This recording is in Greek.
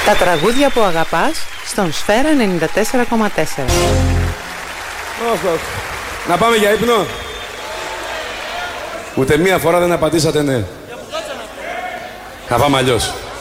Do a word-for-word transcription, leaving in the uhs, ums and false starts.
Τα τραγούδια που αγαπάς στον Σφαίρα ενενήντα τέσσερα κόμμα τέσσερα. Να πάμε για ύπνο. Ούτε μία φορά δεν απαντήσατε ναι. Θα πάμε αλλιώς.